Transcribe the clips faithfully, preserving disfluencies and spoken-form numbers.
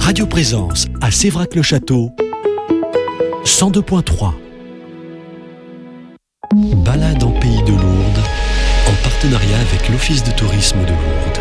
Radio Présence à Sévrac-le-Château, cent deux virgule trois. Balade en pays de Lourdes, en partenariat avec l'Office de tourisme de Lourdes.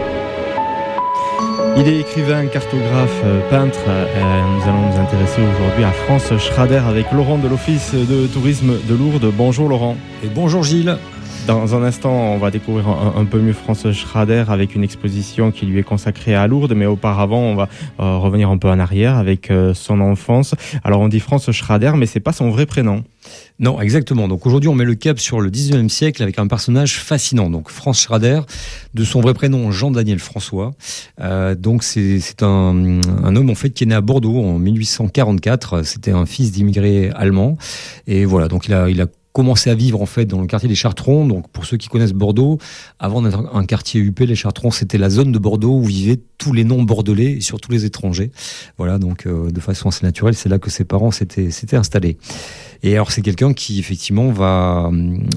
Il est écrivain, cartographe, peintre. Euh, nous allons nous intéresser aujourd'hui à France Schrader avec Laurent de l'Office de tourisme de Lourdes. Bonjour Laurent. Et bonjour Gilles. Dans un instant, on va découvrir un, un peu mieux France Schrader avec une exposition qui lui est consacrée à Lourdes. Mais auparavant, on va euh, revenir un peu en arrière avec euh, son enfance. Alors on dit France Schrader, mais c'est pas son vrai prénom. Non, exactement. Donc aujourd'hui, on met le cap sur le dix-neuvième siècle avec un personnage fascinant. Donc France Schrader, de son vrai prénom Jean-Daniel François. Euh, donc c'est, c'est un, un homme en fait qui est né à Bordeaux en mille huit cent quarante-quatre. C'était un fils d'immigrés allemands. Et voilà, donc il a, il a commencé à vivre en fait dans le quartier des Chartrons. Donc pour ceux qui connaissent Bordeaux, avant d'être un quartier huppé, les Chartrons c'était la zone de Bordeaux où vivaient tous les non-bordelais et surtout les étrangers. Voilà, donc euh, de façon assez naturelle, c'est là que ses parents s'étaient, s'étaient installés. Et alors c'est quelqu'un qui effectivement va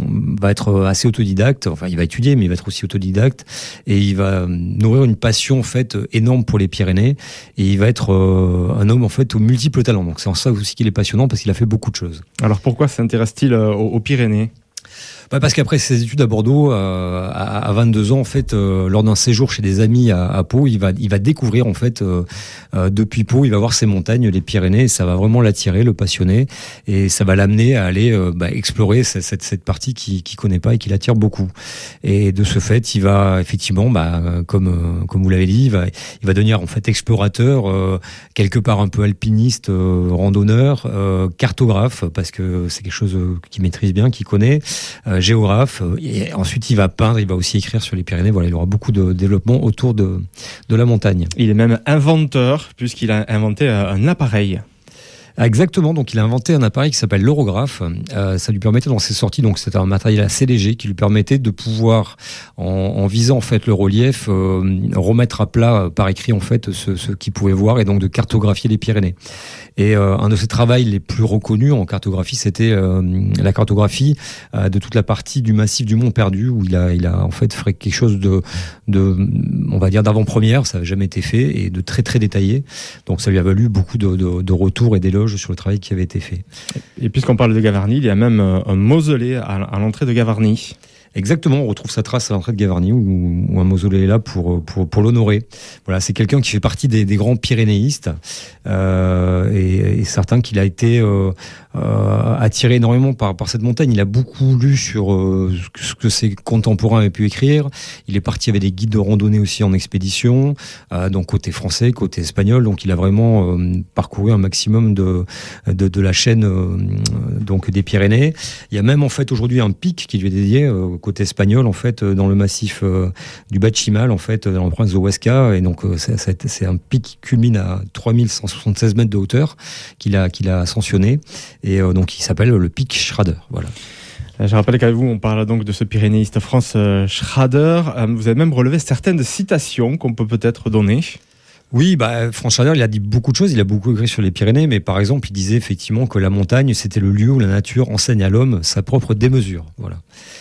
va être assez autodidacte. Enfin, il va étudier, mais il va être aussi autodidacte et il va nourrir une passion en fait énorme pour les Pyrénées. Et il va être euh, un homme en fait aux multiples talents. Donc c'est en ça aussi qu'il est passionnant parce qu'il a fait beaucoup de choses. Alors pourquoi s'intéresse-t-il aux, aux Pyrénées ? Bah parce qu'après ses études à Bordeaux, euh, à, à vingt-deux ans, en fait, euh, lors d'un séjour chez des amis à, à Pau, il va, il va découvrir, en fait, euh, euh, depuis Pau, il va voir ces montagnes, les Pyrénées, et ça va vraiment l'attirer, le passionner, et ça va l'amener à aller euh, bah, explorer cette, cette, cette partie qu'il, qu'il connaît pas et qui l'attire beaucoup. Et de ce fait, il va effectivement, bah, comme, euh, comme vous l'avez dit, il va, il va devenir en fait explorateur, euh, quelque part un peu alpiniste, euh, randonneur, euh, cartographe, parce que c'est quelque chose qu'il maîtrise bien, qu'il connaît. Euh, géographe, et ensuite il va peindre, il va aussi écrire sur les Pyrénées. Voilà, il aura beaucoup de développement autour de, de la montagne. Il est même inventeur, puisqu'il a inventé un appareil. Exactement, donc il a inventé un appareil qui s'appelle l'orographe. Euh, ça lui permettait dans ses sorties, donc c'était un matériel assez léger qui lui permettait de pouvoir, en, en visant en fait le relief, euh, remettre à plat euh, par écrit en fait ce, ce qu'il pouvait voir et donc de cartographier les Pyrénées. Et euh, un de ses travaux les plus reconnus en cartographie, c'était euh, la cartographie euh, de toute la partie du massif du Mont Perdu, où il a, il a en fait fait quelque chose de, de, on va dire d'avant-première, ça n'avait jamais été fait et de très très détaillé. Donc ça lui a valu beaucoup de, de, de retours et d'éloges sur le travail qui avait été fait. Et puisqu'on parle de Gavarnie, il y a même un mausolée à, à l'entrée de Gavarnie. Exactement, on retrouve sa trace à l'entrée de Gavarnie où, où un mausolée est là pour, pour, pour l'honorer. Voilà, c'est quelqu'un qui fait partie des, des grands pyrénéistes euh, et, et certain qu'il a été euh, euh, attiré énormément par, par cette montagne. Il a beaucoup lu sur euh, ce que ses contemporains avaient pu écrire. Il est parti avec des guides de randonnée aussi en expédition, euh, donc côté français, côté espagnol. Donc il a vraiment euh, parcouru un maximum de, de, de la chaîne euh, donc des Pyrénées. Il y a même en fait aujourd'hui un pic qui lui est dédié euh, côté espagnol en fait dans le massif euh, du Bachimal en fait dans la province de Huesca, et donc euh, c'est, c'est, c'est un pic qui culmine à trois mille cent soixante-seize mètres de hauteur qu'il a, qu'il a ascensionné, et euh, donc il s'appelle le pic Schrader. Voilà. Je rappelle qu'avec vous, on parle donc de ce pyrénéiste France Schrader. Vous avez même relevé certaines citations qu'on peut peut-être donner. Oui, bah, France Schrader, il a dit beaucoup de choses. Il a beaucoup écrit sur les Pyrénées, mais par exemple, il disait effectivement que la montagne, c'était le lieu où la nature enseigne à l'homme sa propre démesure. Voilà.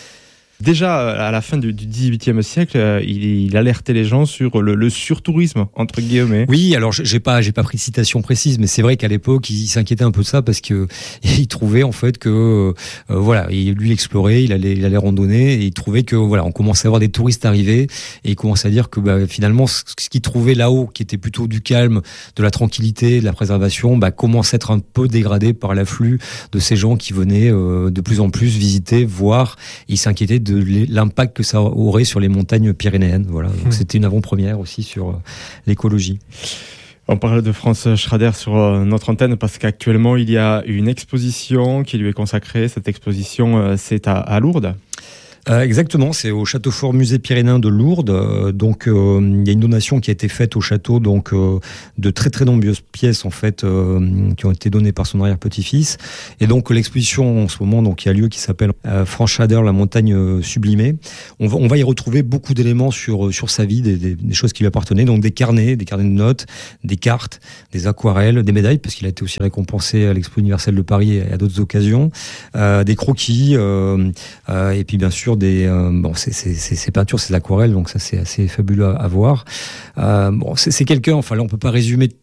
Déjà, à la fin du dix-huitième siècle, il, il alertait les gens sur le, le surtourisme, entre guillemets. Oui, alors j'ai pas, j'ai pas pris de citation précise, mais c'est vrai qu'à l'époque, il s'inquiétait un peu de ça parce que il trouvait en fait que, euh, voilà, il, lui il explorait, il allait, il allait randonner, et il trouvait que, voilà, on commençait à avoir des touristes arriver, et il commençait à dire que, bah, finalement, ce, ce qu'il trouvait là-haut, qui était plutôt du calme, de la tranquillité, de la préservation, bah, commençait à être un peu dégradé par l'afflux de ces gens qui venaient euh, de plus en plus visiter, voir. Et il s'inquiétait de de l'impact que ça aurait sur les montagnes pyrénéennes. Voilà. Donc mmh. C'était une avant-première aussi sur l'écologie. On parle de France Schrader sur notre antenne parce qu'actuellement il y a une exposition qui lui est consacrée. Cette exposition, c'est à, à Lourdes. Euh, exactement, c'est au Château Fort Musée Pyrénéen de Lourdes. Euh, donc, euh, il y a une donation qui a été faite au château, donc euh, de très très nombreuses pièces en fait euh, qui ont été données par son arrière-petit-fils. Et donc l'exposition en ce moment, donc, qui a lieu, qui s'appelle euh, France Schrader, la montagne euh, sublimée. On va, on va y retrouver beaucoup d'éléments sur sur sa vie, des, des, des choses qui lui appartenaient, donc des carnets, des carnets de notes, des cartes, des aquarelles, des médailles, parce qu'il a été aussi récompensé à l'Expo universelle de Paris et à d'autres occasions, euh, des croquis, euh, euh, et puis bien sûr des euh, bon c'est c'est c'est ces peintures, ces aquarelles, donc ça c'est assez fabuleux à, à voir. Euh, bon c'est c'est quelqu'un, enfin là on peut pas résumer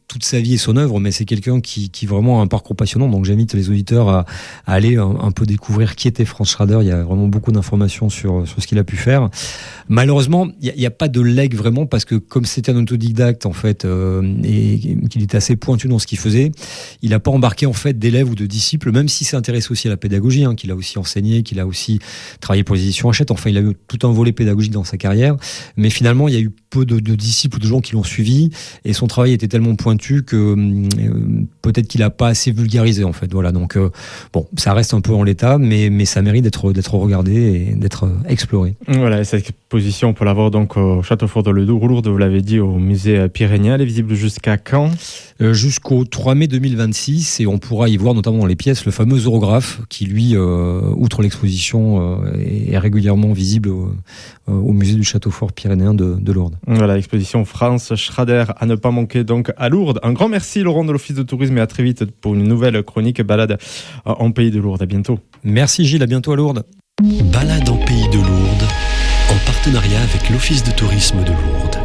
toute sa vie et son œuvre, mais c'est quelqu'un qui, qui vraiment a un parcours passionnant. Donc j'invite les auditeurs à, à aller un, un peu découvrir qui était Franz Schrader. Il y a vraiment beaucoup d'informations sur, sur ce qu'il a pu faire. Malheureusement, il n'y a, a pas de legs vraiment, parce que comme c'était un autodidacte en fait, euh, et qu'il était assez pointu dans ce qu'il faisait, il n'a pas embarqué en fait d'élèves ou de disciples, même s'il s'est intéressé aussi à la pédagogie, hein, qu'il a aussi enseigné, qu'il a aussi travaillé pour les éditions Hachette. Enfin, il a eu tout un volet pédagogique dans sa carrière, mais finalement, il y a eu peu de, de disciples ou de gens qui l'ont suivi, et son travail était tellement pointu que euh, peut-être qu'il n'a pas assez vulgarisé en fait. Voilà, donc euh, bon, ça reste un peu en l'état, mais, mais ça mérite d'être, d'être regardé et d'être exploré. Voilà, cette exposition, on peut la voir donc au Château Fort de Lourdes, vous l'avez dit, au musée Pyrénéen. Elle est visible jusqu'à quand ? euh, Jusqu'au trois mai deux mille vingt-six, et on pourra y voir notamment dans les pièces le fameux orographe qui lui, euh, outre l'exposition, euh, est régulièrement visible au, au musée du Château Fort Pyrénéen de, de Lourdes. Voilà, l'exposition Franz Schrader à ne pas manquer donc à Lourdes. Un grand merci Laurent de l'Office de Tourisme, et à très vite pour une nouvelle chronique balade en Pays de Lourdes. À bientôt. Merci Gilles, à bientôt à Lourdes. Balade en Pays de Lourdes, en partenariat avec l'Office de Tourisme de Lourdes.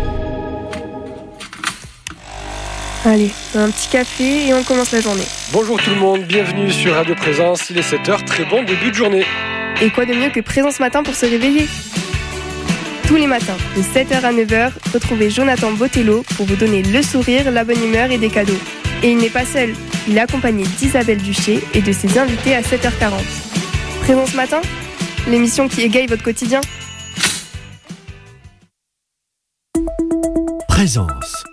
Allez, un petit café et on commence la journée. Bonjour tout le monde, bienvenue sur Radio Présence, il est sept heures, très bon début de journée. Et quoi de mieux que Présence Matin pour se réveiller ? Tous les matins, de sept heures à neuf heures, retrouvez Jonathan Botello pour vous donner le sourire, la bonne humeur et des cadeaux. Et il n'est pas seul, il est accompagné d'Isabelle Duché et de ses invités à sept heures quarante. Présence Matin, l'émission qui égaye votre quotidien. Présence.